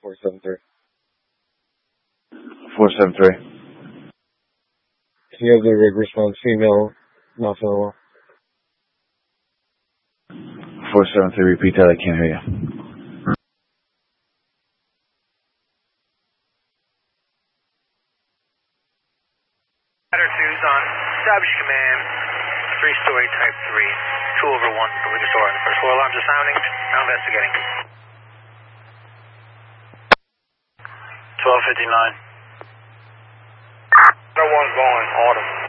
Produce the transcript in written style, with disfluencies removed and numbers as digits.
473. 473. Can you have the rig response female not feeling well? 473, repeat that, I can't hear you. Ladder 2's on establish command, 3-story type 3, 2 over 1, the liquor store on the first floor. Alarms are sounding, now investigating. 1259. No one's going, autumn.